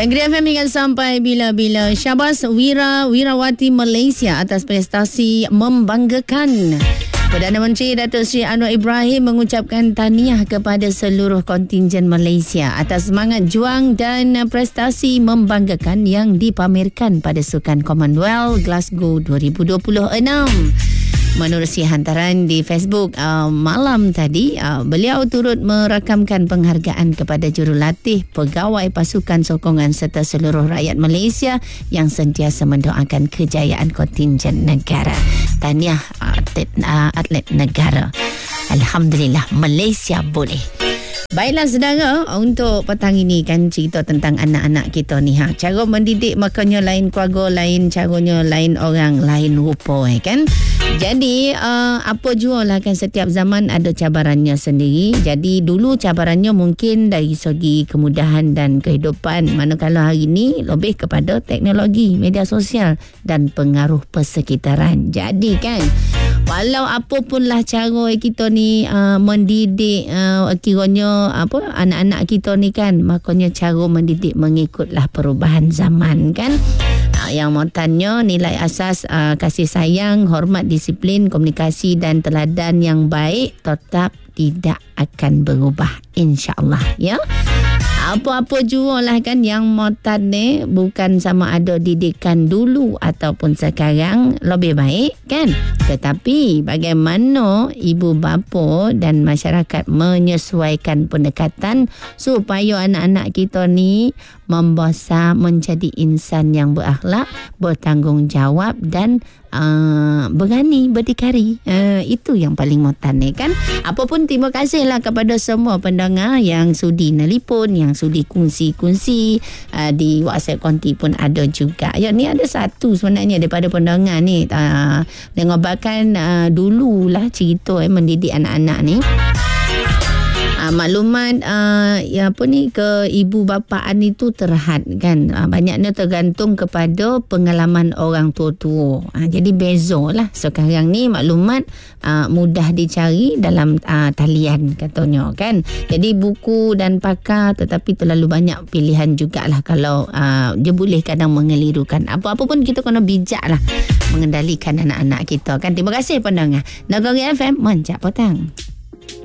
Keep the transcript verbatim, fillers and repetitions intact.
Negeri F M ingat sampai bila-bila. Syabas Wira Wirawati Malaysia atas prestasi membanggakan. Perdana Menteri Datuk Seri Anwar Ibrahim mengucapkan tahniah kepada seluruh kontingen Malaysia atas semangat juang dan prestasi membanggakan yang dipamerkan pada Sukan Commonwealth Glasgow dua ribu dua puluh enam. Menerusi hantaran di Facebook uh, malam tadi, uh, beliau turut merakamkan penghargaan kepada jurulatih, pegawai pasukan sokongan serta seluruh rakyat Malaysia yang sentiasa mendoakan kejayaan kontingen negara. Tahniah uh, atlet, uh, atlet negara. Alhamdulillah, Malaysia boleh. Baiklah saudara, untuk petang ini kan cerita tentang anak-anak kita ni. Ha, cara mendidik makanya lain keluarga, lain caranya, lain orang, lain rupa eh, kan. Jadi uh, apa jua lah kan, setiap zaman ada cabarannya sendiri. Jadi dulu cabarannya mungkin dari segi kemudahan dan kehidupan, manakala hari ini lebih kepada teknologi, media sosial dan pengaruh persekitaran. Jadi kan, walau apapun lah cara kita ni uh, mendidik uh, kiranya apa anak-anak kita ni kan, makanya cara mendidik mengikutlah perubahan zaman kan. Uh, yang motannya nilai asas uh, kasih sayang, hormat, disiplin, komunikasi dan teladan yang baik tetap tidak akan berubah, insya-Allah ya. Apa-apa jua lah kan yang motan ni, bukan sama ada didikan dulu ataupun sekarang lebih baik kan. Tetapi bagaimana ibu bapa dan masyarakat menyesuaikan pendekatan supaya anak-anak kita ni membesar menjadi insan yang berakhlak, bertanggungjawab dan uh, berani berdikari. Uh, itu yang paling motan ni kan. Apapun, terima kasihlah kepada semua pendengar yang sudi nelipon, yang sudi kongsi-kongsi uh, di WhatsApp konti pun ada juga. Ya, ni ada satu sebenarnya daripada pendengar ni uh, dengarkan uh, dululah cerita eh, mendidik anak-anak ni. Uh, maklumat uh, ya apa ni ke ibu bapaan itu terhad kan, uh, banyaknya tergantung kepada pengalaman orang tua-tua. Uh, jadi bezalah sekarang ni maklumat uh, mudah dicari dalam uh, talian katanya kan. Jadi buku dan pakar, tetapi terlalu banyak pilihan jugalah kalau uh, dia boleh kadang mengelirukan. Apa-apa pun kita kena bijaklah mengendalikan anak-anak kita kan. Terima kasih pendengar Negeri F M Mencak Petang.